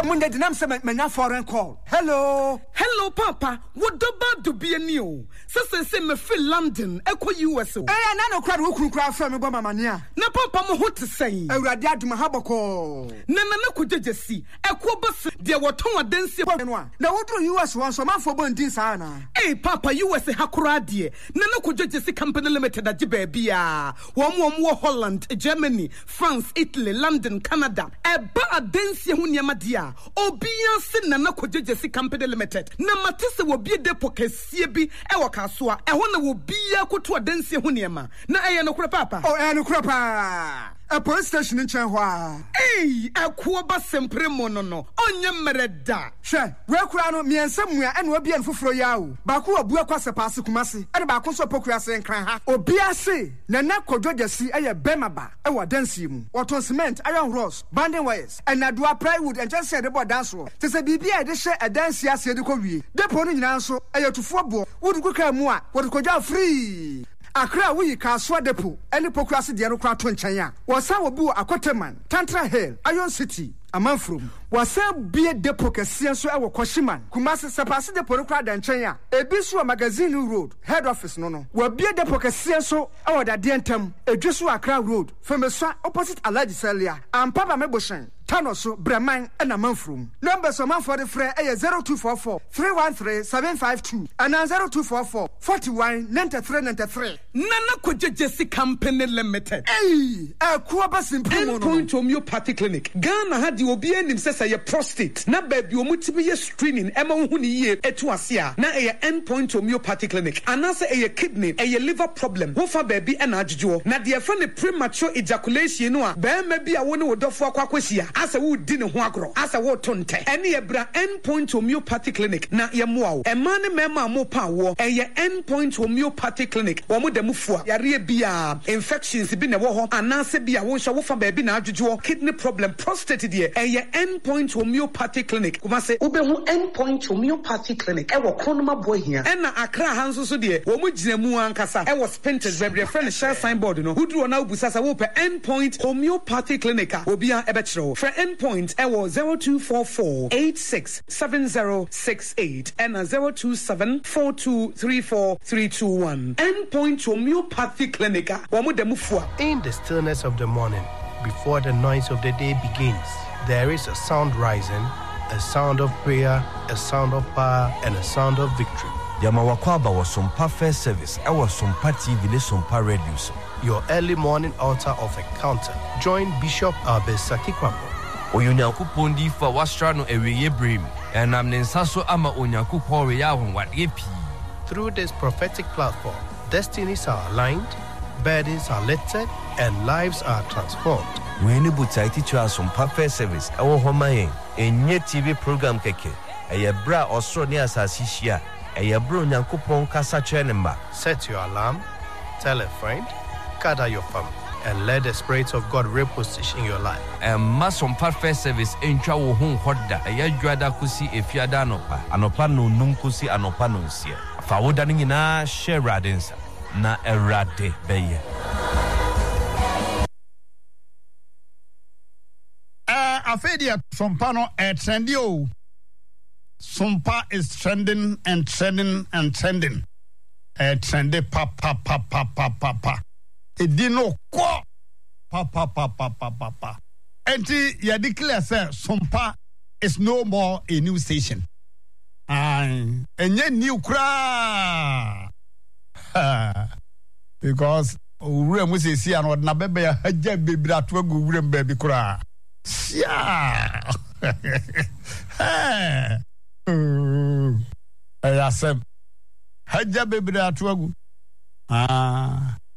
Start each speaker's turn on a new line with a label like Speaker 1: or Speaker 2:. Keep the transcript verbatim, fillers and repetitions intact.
Speaker 1: Omunde dinam se menya foreign call. Hello.
Speaker 2: Hello papa. What about to be a new? Sese se me feel London eko U S O.
Speaker 1: Eh na no kra wo kunu kra fa me bo mamania.
Speaker 2: Na papa mo ho te sei.
Speaker 1: Awurade aduma haboko.
Speaker 2: Na na na kujejesi. Eko bus de woton adansi
Speaker 1: no a. Na wodro U S won so manfo bo ndin sa na.
Speaker 2: Eh papa U S hakura de. Na na kujejesi company limited age baabia. Wo mo wo Holland, Germany, France, Italy, London, Canada. Eba adansi hu niam dia. Obia se na na kujejesi company limited. Na matese wo bie depo kesie bi e wo kasoa. E ho na wo bia koto adansi hu niam. Na eye no kura papa.
Speaker 1: Oh eh no kura pa. A police station in Chenhua.
Speaker 2: Hey, a kuoba sempre monono. Onye mereda.
Speaker 1: She, we kura no miensamua ene obi en foforo yawo. Ba ko obu akwase paase kumase. Ene ba ko so pokura se nkran ha. Obi ase na na kodwogesi eye bemaba e wo dansi mu. Oton cement, iron rods, banding wires, and adua plywood and just said about dance ro. Te se bibia e de hye e dansi ase de ko wie. Depo no nyina nso eye tufo bo. Wodu kuka mu a, wodu kodwa free. Akra we Kaswa Depo, any pokrasi de Arukra Twenchaya, was our boo Akoteman, Tantra Hill, Iron City, a man from, was some beer depo Cassianso our Koshiman, Kumasi Sapasi de Porukra Danchaya, a Biswa Magazine Road, head office no no, were beer depo Cassianso, our Dadiantum, a Joshua Accra Road, from a son opposite Alaji Celia, and Papa Meboshan. Tanoso, Breman, and a month room. Numbers of man for the fray a zero two four four three one three seven five two and a zero two four four forty one ninety three ninety three.
Speaker 2: Nana Kujesi Company Limited.
Speaker 1: Hey, a Kuabas in
Speaker 2: Endpoint Homeopathy Clinic. Ghana had the Obian himself a prostate. Na baby, multiple screening, Emma Huni, Etuasia, na a Endpoint Homeopathy Clinic. Anasa a kidney, a liver problem. Wofa baby and Ajo. Na dear friend premature ejaculation, no, bear maybe a one would offer Quaquasia. As a wood dinner huagro, as a water tonte, any a bra Endpoint Homeopathy Clinic, na yamuao, a man mema mo power, a ya Endpoint Homeopathy Clinic, or mo de mufua, yaria bia, infections been a war, and nasa bia, wosha wofa baby na juju, kidney problem, prostate dear, a ya Endpoint Homeopathy Clinic, kumase, ubehu Endpoint Homeopathy Clinic, ewa konoma boy here, and na akra hanso so dear, womu jinemu ankasa, ewa spinters, baby, a friend share signboard, no, who drew an albusasa wope Endpoint Homeopathy Clinic, obia ebetro. Endpoint ewo zero two four four eight six seven zero six eight and a zero two seven four two three four three two one. Endpoint Homeopathy Clinic.
Speaker 3: In the stillness of the morning, before the noise of the day begins, there is a sound rising, a sound of prayer, a sound of power, and a sound of victory.
Speaker 4: Yamawakwaba was some perfect service. I was some party village some radios.
Speaker 3: Your early morning altar of encounter. Join Bishop Abesaki Kwambo.
Speaker 4: Oyunyankopon di fa wastrano eweye brim enam ne nsaso ama onyankopon we ya honwade pi.
Speaker 3: Through this prophetic platform, destinies are aligned, burdens are lifted, and lives are transformed.
Speaker 4: We need to teach us some perfect service. Our home enye T V program keke. Eye bra osro ni asasi hia. Eye bro onyankopon kasa chenemba.
Speaker 3: Set your alarm, tell a friend, gather your family, and let the Spirit of God reposition your life.
Speaker 4: And masom perfect service encha wo hu hoda eya dwada kusi efiada anopa anopa no num kusi anopa no nsia fa woda ni na share radensa na erade beye.
Speaker 5: Uh afedia sompa no e trendy o. Sompa is trending and trending and trending. Eh trendy pa pa pa pa pa pa pa. Edino ko pa pa pa pa pa pa pa. Enti ya declare say Sompa is no more a new station. And enye new kra. Because ure mu se si an na bebe ya haja bebra to agu ure mbebe kra. Yeah. Hey. Uh, I said haja bebra to agu. Ah.